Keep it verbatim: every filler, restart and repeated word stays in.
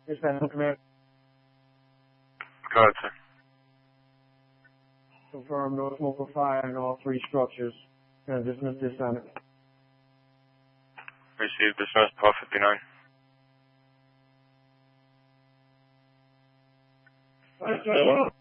Dispatch command. Go ahead, sir. Confirm no smoke or fire in all three structures. And dismiss this assignment. Received. Dismissed. twelve fifty-nine. That's